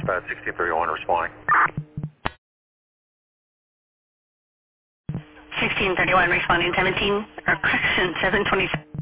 dispatch 1631 responding. 1631 responding 17, or correction, 727.